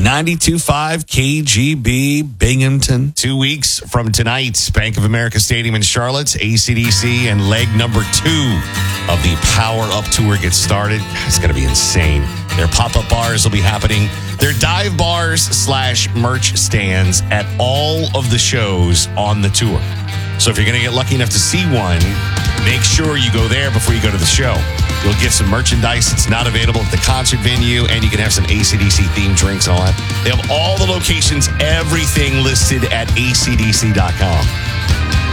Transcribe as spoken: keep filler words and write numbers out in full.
ninety-two point five K G B Binghamton. Two weeks from tonight, Bank of America Stadium in Charlotte, A C D C and leg number two of the Power Up Tour gets started. It's going to be insane. Their pop-up bars will be happening. Their dive bars slash merch stands at all of the shows on the tour. So if you're going to get lucky enough to see one, make sure you go there before you go to the show. You'll get some merchandise. It's not available at the concert venue, and you can have some A C D C themed drinks and all that. They have all the locations, everything listed at A C D C dot com.